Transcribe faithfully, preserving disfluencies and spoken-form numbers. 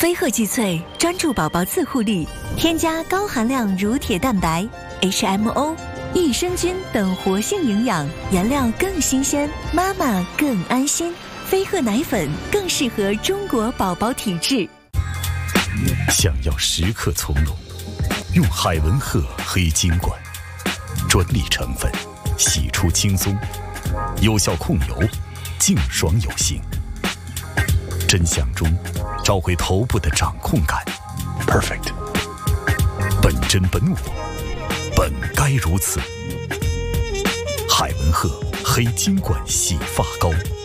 飞鹤肌萃专注宝宝自护力，添加高含量乳铁蛋白、H M O、益生菌等活性营养，原料更新鲜，妈妈更安心。飞鹤奶粉更适合中国宝宝体质。 想要时刻从容，用海文鹤黑金管，专利成分，洗出轻松，有效控油，净爽有型。真相中找回头部的掌控感 ，perfect。本真本我，本该如此。海文鹤黑金管洗发膏。